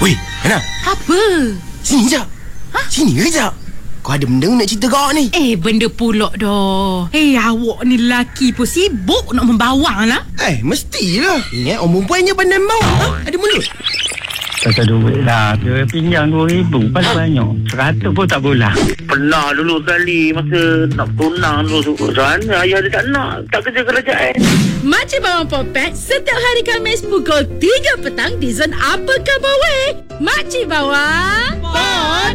Weh, Ana, Apa? sini je. Sini kejap. Kau ada benda nak cerita kau ni? Benda pulak dah. Awak ni lelaki pun sibuk nak membawang lah. Mestilah. Ingat orang perempuannya pandai bawa. Ada mulut. Kata duit lah. Dia pinjam 2,000 paling banyak. 100 pun tak boleh. Pernah dulu sekali masa nak tunang dulu sana ayah dia tak nak, tak kerja kerajaan. Makcik Bawang Popet setiap hari Khamis pukul 3 petang di Zon Apa Khabar Weh. Makcik Bawang